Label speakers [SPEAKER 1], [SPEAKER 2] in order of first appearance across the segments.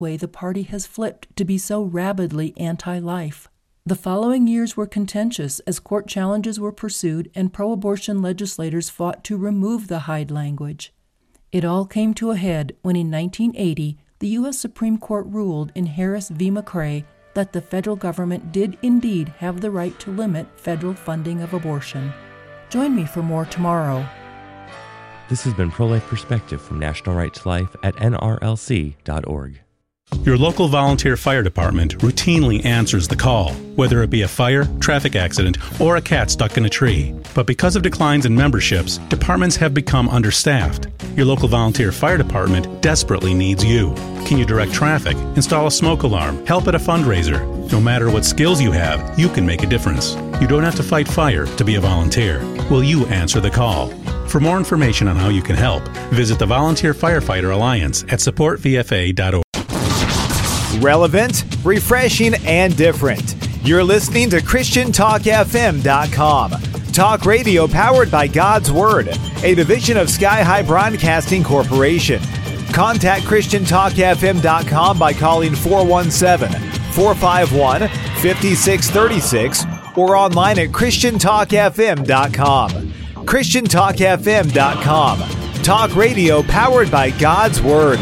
[SPEAKER 1] way the party has flipped to be so rabidly anti-life. The following years were contentious as court challenges were pursued and pro-abortion legislators fought to remove the Hyde language. It all came to a head when in 1980, the U.S. Supreme Court ruled in Harris v. McRae that the federal government did indeed have the right to limit federal funding of abortion. Join me for more tomorrow.
[SPEAKER 2] This has been Pro-Life Perspective from National Right to Life at nrlc.org.
[SPEAKER 3] Your local volunteer fire department routinely answers the call, whether it be a fire, traffic accident, or a cat stuck in a tree. But because of declines in memberships, departments have become understaffed. Your local volunteer fire department desperately needs you. Can you direct traffic, install a smoke alarm, help at a fundraiser? No matter what skills you have, you can make a difference. You don't have to fight fire to be a volunteer. Will you answer the call? For more information on how you can help, visit the Volunteer Firefighter Alliance at supportvfa.org.
[SPEAKER 4] Relevant, refreshing, and different. You're listening to ChristianTalkFM.com. Talk radio powered by God's Word, a division of Sky High Broadcasting Corporation. Contact ChristianTalkFM.com by calling 417-451-5636 or online at ChristianTalkFM.com. ChristianTalkFM.com. Talk radio powered by God's Word.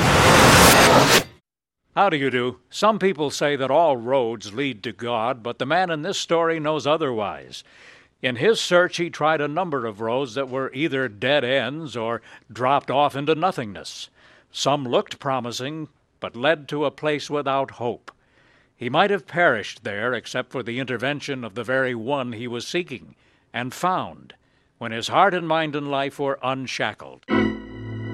[SPEAKER 5] How do you do? Some people say that all roads lead to God, but the man in this story knows otherwise. In his search, he tried a number of roads that were either dead ends or dropped off into nothingness. Some looked promising, but led to a place without hope. He might have perished there except for the intervention of the very one he was seeking and found when his heart and mind and life were unshackled.